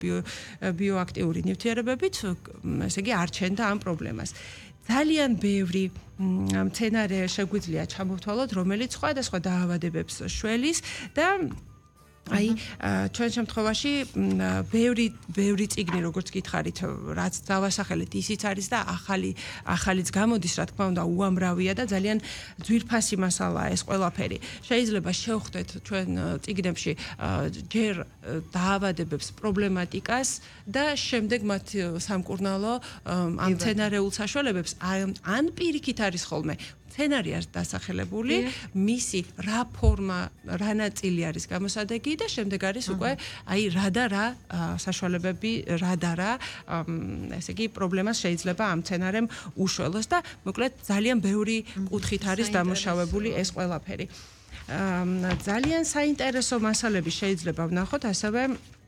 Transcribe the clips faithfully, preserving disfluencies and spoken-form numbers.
ბიოაქტიური ნივთიერებებით, ესე იგი არჩენდა ამ პრობლემას. ძალიან ბევრი მცენარე შეგვიძლია ჩამოვთვალოთ, რომელიც სხვადასხვა დაავადებებს შველის და აი ჩვენ შემთხვევაში ბევრი ბევრი წიგნი როგორც გითხარით რაც დავასახელეთ ისიც არის და ახალი ახალიც გამოდის რა თქმა უნდა უამრავია და ძალიან ძვირფასი მასალაა ეს ყველაფერი შეიძლება შევხვდეთ ჩვენ წიგნებში ჯერ დაავადებებს პრობლემატიკას და შემდეგ მათ სამკურნალო ამ მცენარეულ საშუალებებს ან პირიქით არის ხოლმე სცენარია დასახელებული, მისი რა ფორმა, რა ნაწილი არის გამოსადეგი და შემდეგ არის უკვე აი რა და რა საშუალებები, რა და რა, ესე იგი პრობლემას შეიძლება ამ სცენარემ უშველოს და მოკლედ ძალიან ბევრი კუთხით არის დამუშავებული ეს ყველაფერი. ძალიან საინტერესო მასალები შეიძლება ვნახოთ ასევე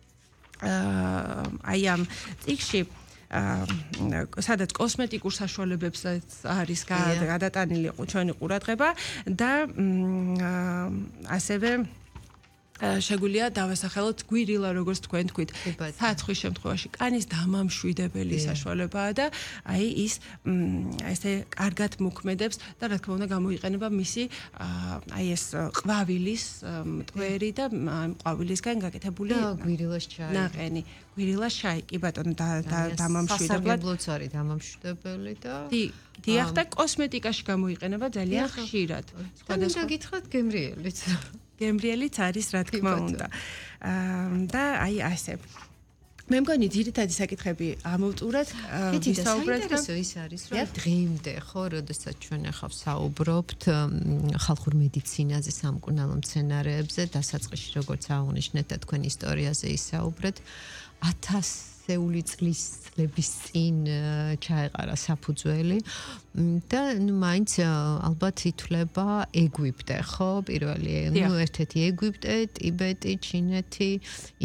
აი ამ წიგნში სადაც კოსმეტიკურ საშუალებებსაც არის გადატანილი ჩვენი ყურადღება და ასევე შეგვიძლია დავასახელოთ გვირილა როგორც თქვენ თქვით საცხვის შემთხვევაში კანის დამამშვიდებელი საშუალებაა და აი ის ესე კარგად მოქმედებს და რა თქმა უნდა გამოიყენება მისი აი ეს ყვავილის მტვერი და ყვავილისგან გაკეთებული გვირილას ჩაი ნაყენი გვირილას ჩაი კი ბატონო დამამშვიდებლად სასარგებლოც არის დამამშვიდებელი და დიახ და კოსმეტიკაში გამოიყენება ძალიან ხშირად სხვადასხვა გითხრათ გემრიელიც გემრიელიც არის რა თქმა უნდა და აი ასე მე მგონი ძირითადი საკითხები ამოვწურეთ ვისაუბრეთ და ის არის რომ დღემდე ხო როდესაც ჩვენ ახლა ვსაუბრობთ ხალხურ მედიცინაზე სამკურნალო მცენარეებზე დასაწყისში როგორც აღნიშნეთ და თქვენ ისტორიაზე ისაუბრეთ ათასეული წლის წლების წინ ჩაეყარა საფუძველი და ნუ მაინც ალბათ ითვლება ეგვიპტე ხო პირველი ნუ ერთ-ერთი ეგვიპტე ტიბეტი ჩინეთი